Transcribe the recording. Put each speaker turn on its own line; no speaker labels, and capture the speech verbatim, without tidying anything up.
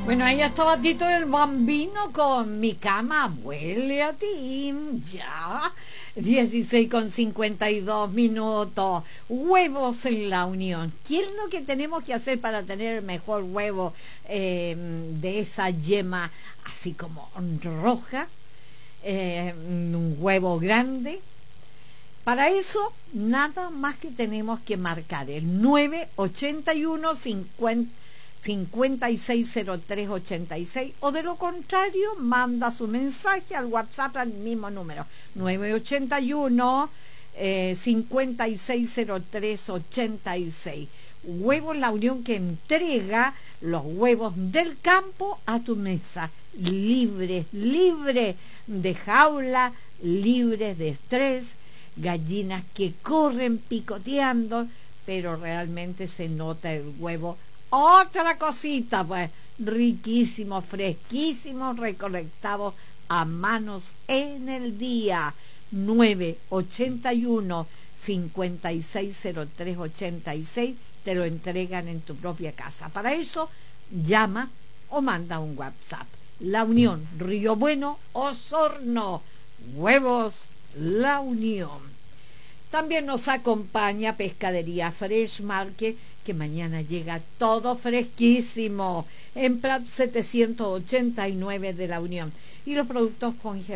Bueno, ahí estaba Tito el Bambino con Mi cama huele a ti. Ya, dieciséis con cincuenta y dos minutos. Huevos en la Unión. ¿Qué es lo que tenemos que hacer para tener el mejor huevo eh, de esa yema así como roja? Eh, un huevo grande. Para eso, nada más que tenemos que marcar el nueve ochenta y uno cincuenta cincuenta y seis cero tres ochenta y seis, o de lo contrario manda su mensaje al WhatsApp al mismo número nueve ochenta y uno eh, cincuenta y seis cero tres ochenta y seis. Huevos La Unión, que entrega los huevos del campo a tu mesa, libres, libre de jaula, libres de estrés, gallinas que corren picoteando, pero realmente se nota el huevo. Otra cosita, pues, riquísimo, fresquísimo, recolectado a manos en el día. nueve ochenta y uno cincuenta y seis cero tres ochenta y seis, te lo entregan en tu propia casa. Para eso, llama o manda un WhatsApp. La Unión, Río Bueno, Osorno, Huevos La Unión. También nos acompaña Pescadería Fresh Market, que mañana llega todo fresquísimo en Prat setecientos ochenta y nueve de La Unión. Y los productos congelados